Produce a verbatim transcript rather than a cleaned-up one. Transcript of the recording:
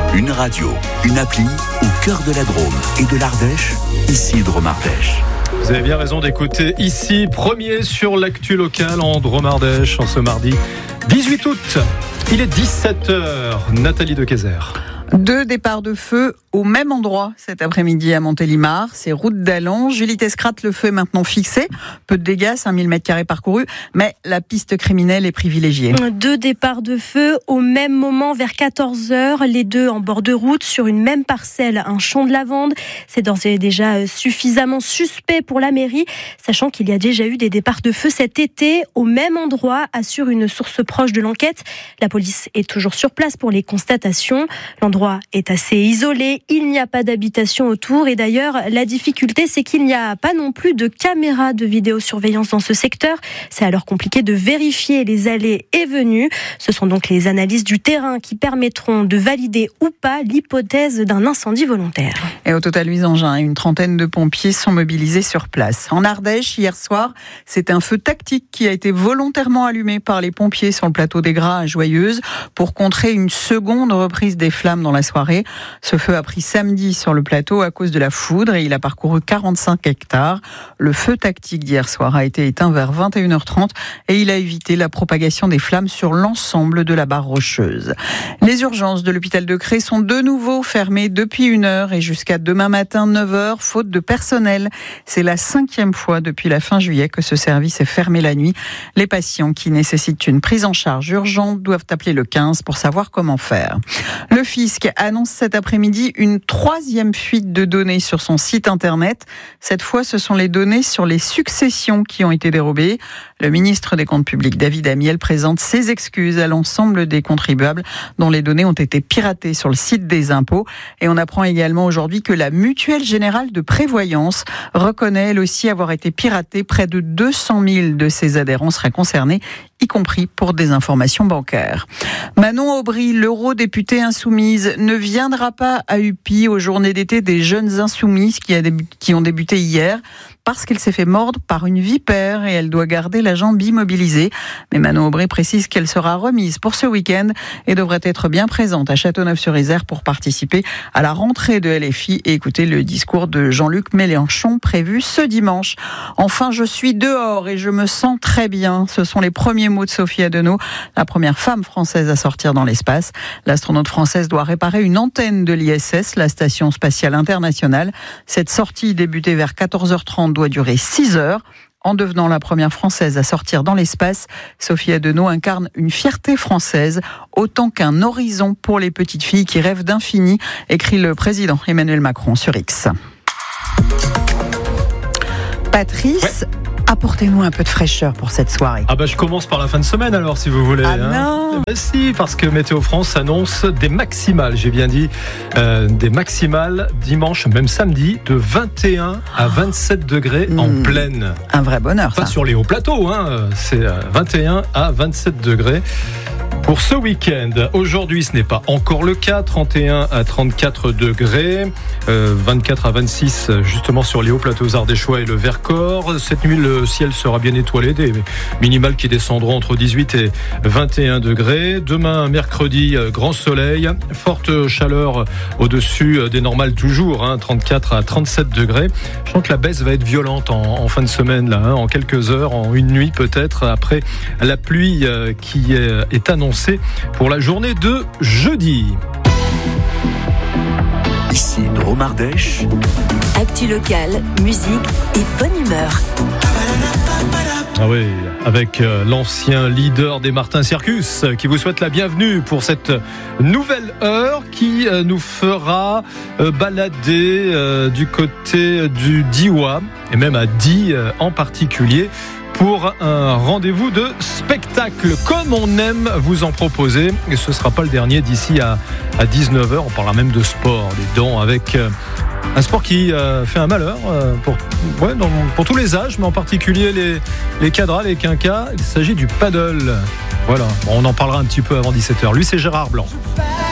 Une radio, une appli au cœur de la Drôme et de l'Ardèche, ici Drôme-Ardèche. Vous avez bien raison d'écouter ici, premier sur l'actu locale en Drôme-Ardèche en ce mardi dix-huit août. Il est dix-sept heures. Nathalie Decayzer. Deux départs de feu au même endroit cet après-midi à Montélimar. C'est route d'Allan. Julie Tescrate, le feu est maintenant fixé. Peu de dégâts, cinq mille mètres carrés parcourus, mais la piste criminelle est privilégiée. Deux départs de feu au même moment vers quatorze heures, les deux en bord de route sur une même parcelle, un champ de lavande. C'est d'ores et déjà suffisamment suspect pour la mairie, sachant qu'il y a déjà eu des départs de feu cet été au même endroit, assure une source proche de l'enquête. La police est toujours sur place pour les constatations. L'endroit est assez isolé, il n'y a pas d'habitation autour et d'ailleurs la difficulté c'est qu'il n'y a pas non plus de caméras de vidéosurveillance dans ce secteur. C'est alors compliqué de vérifier les allées et venues. Ce sont donc les analyses du terrain qui permettront de valider ou pas l'hypothèse d'un incendie volontaire. Et au total, huit engins et une trentaine de pompiers sont mobilisés sur place. En Ardèche, hier soir, c'est un feu tactique qui a été volontairement allumé par les pompiers sur le plateau des Gras à Joyeuse pour contrer une seconde reprise des flammes dans la soirée. Ce feu a pris samedi sur le plateau à cause de la foudre et il a parcouru quarante-cinq hectares. Le feu tactique d'hier soir a été éteint vers vingt et une heures trente et il a évité la propagation des flammes sur l'ensemble de la barre rocheuse. Les urgences de l'hôpital de Cré sont de nouveau fermées depuis une heure et jusqu'à demain matin neuf heures, faute de personnel. C'est la cinquième fois depuis la fin juillet que ce service est fermé la nuit. Les patients qui nécessitent une prise en charge urgente doivent appeler le quinze pour savoir comment faire. Le fisc annonce cet après-midi une troisième fuite de données sur son site internet. Cette fois, ce sont les données sur les successions qui ont été dérobées. Le ministre des Comptes publics, David Amiel, présente ses excuses à l'ensemble des contribuables dont les données ont été piratées sur le site des impôts. Et on apprend également aujourd'hui que la Mutuelle Générale de Prévoyance reconnaît elle aussi avoir été piratée. Près de deux cent mille de ses adhérents seraient concernés, y compris pour des informations bancaires. Manon Aubry, l'eurodéputée insoumise, ne viendra pas à U P I aux journées d'été des jeunes insoumises qui, a débuté, qui ont débuté hier parce qu'elle s'est fait mordre par une vipère et elle doit garder la jambe immobilisée. Mais Manon Aubry précise qu'elle sera remise pour ce week-end et devrait être bien présente à Châteauneuf-sur-Isère pour participer à la rentrée de L F I et écouter le discours de Jean-Luc Mélenchon prévu ce dimanche. Enfin, je suis dehors et je me sens très bien. Ce sont les premiers mots de Sophie Adenau, la première femme française à sortir dans l'espace. L'astronaute française doit réparer une antenne de l'I S S, la Station Spatiale Internationale. Cette sortie débutée vers quatorze heures trente doit durer six heures. En devenant la première française à sortir dans l'espace, Sophie Adenau incarne une fierté française, autant qu'un horizon pour les petites filles qui rêvent d'infini, écrit le président Emmanuel Macron sur X. Patrice, ouais. Apportez-nous un peu de fraîcheur pour cette soirée. Ah bah je commence par la fin de semaine alors si vous voulez. Ah hein. non Eh ben si, parce que Météo France annonce des maximales, j'ai bien dit, euh, des maximales dimanche, même samedi, de vingt et un à vingt-sept degrés mmh. en pleine. Un vrai bonheur ça. Pas sur les hauts plateaux, hein. C'est vingt et un à vingt-sept degrés. Pour ce week-end, aujourd'hui ce n'est pas encore le cas, trente et un à trente-quatre degrés, euh, vingt-quatre à vingt-six justement sur les hauts plateaux ardéchois et le Vercors. Cette nuit le ciel sera bien étoilé, des minimales qui descendront entre dix-huit et vingt et un degrés. Demain mercredi, grand soleil, forte chaleur au-dessus des normales toujours, hein, trente-quatre à trente-sept degrés. Je sens que la baisse va être violente en, en fin de semaine, là, hein, en quelques heures, en une nuit peut-être, après la pluie euh, qui est, est annoncée pour la journée de jeudi. Ici Drôme-Ardèche. Actu locale, musique et bonne humeur. Ah oui, avec l'ancien leader des Martin Circus qui vous souhaite la bienvenue pour cette nouvelle heure qui nous fera balader du côté du Diois et même à Die en particulier pour un rendez-vous de spectacle comme on aime vous en proposer. Et ce ne sera pas le dernier d'ici à, à dix-neuf heures. On parlera même de sport, des dents, avec euh, un sport qui euh, fait un malheur euh, pour, ouais, dans, pour tous les âges, mais en particulier les, les cadras, les quinquas. Il s'agit du paddle. Voilà, bon, on en parlera un petit peu avant dix-sept heures. Lui, c'est Gérard Blanc.